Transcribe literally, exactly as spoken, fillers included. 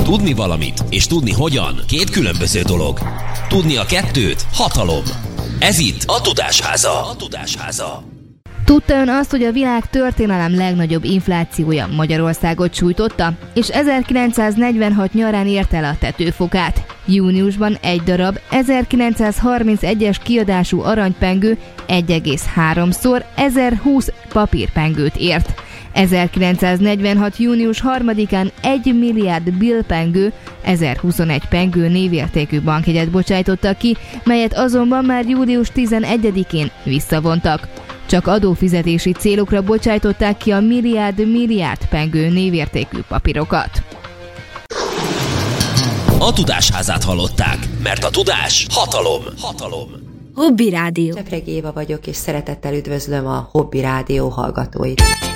Tudni valamit és tudni hogyan két különböző dolog. Tudni a kettőt hatalom. Ez itt a Tudásháza. A Tudásháza. Tudta ön azt, hogy a világ történelem legnagyobb inflációja Magyarországot sújtotta, és ezerkilencszáznegyvenhat nyarán ért el a tetőfokát. Júniusban egy darab ezerkilencszázharmincegyes kiadású aranypengő egy egész háromszor ezerhúsz papírpengőt ért. ezerkilencszáznegyvenhat. június harmadikán egy milliárd billpengő, ezerhuszonegy pengő névértékű bankjegyet bocsájtottak ki, melyet azonban már július tizenegyedikén visszavontak. Csak adófizetési célokra bocsájtották ki a milliárd-milliárd pengő névértékű papírokat. A Tudásházát hallották, mert a tudás hatalom. Hatalom. Hobby Rádió. Csepregi Éva vagyok, és szeretettel üdvözlöm a Hobby Rádió hallgatóit.